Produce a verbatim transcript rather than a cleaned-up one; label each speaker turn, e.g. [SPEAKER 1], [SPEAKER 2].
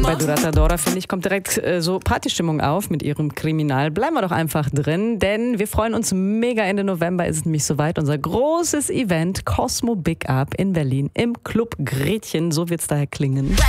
[SPEAKER 1] Bei Durata Dora, finde ich, kommt direkt äh, so Partystimmung auf mit ihrem Kriminal. Bleiben wir doch einfach drin, denn wir freuen uns mega. Ende November ist es nämlich soweit. Unser großes Event Cosmo Big Up in Berlin im Club Gretchen. So wird es daher klingen.